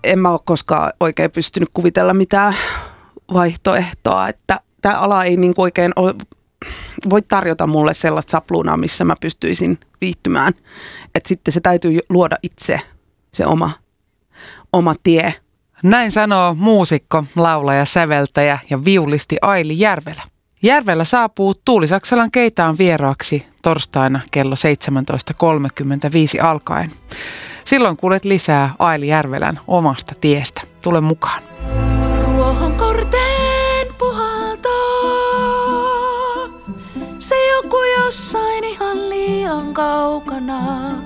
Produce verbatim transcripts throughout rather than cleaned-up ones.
en mä ole koskaan oikein pystynyt kuvitella mitään vaihtoehtoa, että tämä ala ei niin kuin oikein ole, voi tarjota mulle sellaista sapluunaa, missä mä pystyisin viihtymään. Että sitten se täytyy luoda itse se oma, oma tie. Näin sanoo muusikko, laulaja, säveltäjä ja viulisti Aili Järvelä. Järvelä saapuu Tuulisaksalan Keitaan vieraaksi torstaina kello seitsemäntoista kolmekymmentäviisi alkaen. Silloin kuulet lisää Aili Järvelän omasta tiestä. Tule mukaan. Ruohon korteen puhaltaa, se joku jossain ihan liian kaukana.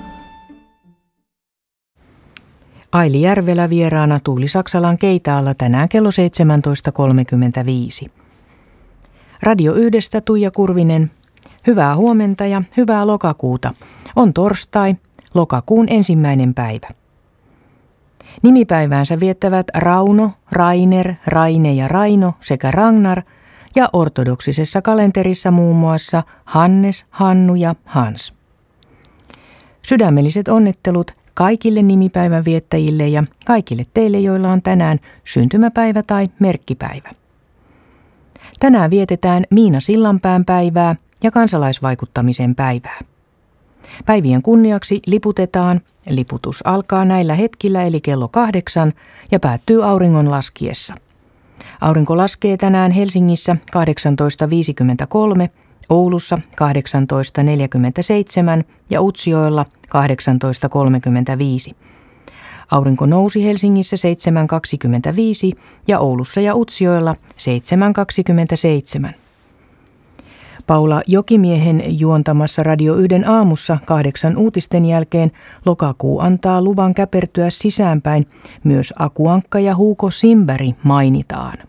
Aili Järvelä vieraana Tuulisaksalan Keitaalla tänään kello seitsemäntoista kolmekymmentäviisi. Radio yhdestä Tuija Kurvinen. Hyvää huomenta ja hyvää lokakuuta. On torstai, lokakuun ensimmäinen päivä. Nimipäiväänsä viettävät Rauno, Rainer, Raine ja Raino sekä Ragnar ja ortodoksisessa kalenterissa muun muassa Hannes, Hannu ja Hans. Sydämelliset onnittelut kaikille nimipäivän viettäjille ja kaikille teille, joilla on tänään syntymäpäivä tai merkkipäivä. Tänään vietetään Miina Sillanpään päivää ja kansalaisvaikuttamisen päivää. Päivien kunniaksi liputetaan. Liputus alkaa näillä hetkillä eli kello kahdeksan ja päättyy auringon laskiessa. Aurinko laskee tänään Helsingissä kahdeksantoista viisikymmentäkolme, Oulussa kahdeksantoista neljäkymmentäseitsemän ja Utsjoella kahdeksantoista kolmekymmentäviisi. Aurinko nousi Helsingissä seitsemän kaksikymmentäviisi ja Oulussa ja Utsjoella seitsemän kaksikymmentäseitsemän. Paula Jokimiehen juontamassa Radio yhden aamussa kahdeksan uutisten jälkeen lokakuu antaa luvan käpertyä sisäänpäin. Myös Aku Ankka ja Hugo Simberg mainitaan.